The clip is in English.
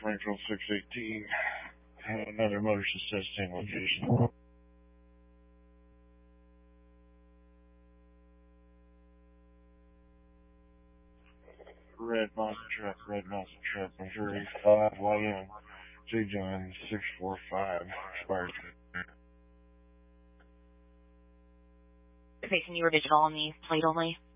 Springfield 618. Another motor assisting location. Red Monster Truck, Missouri 5YN, J-John 645, expired. Okay, can you revision all on the plate only?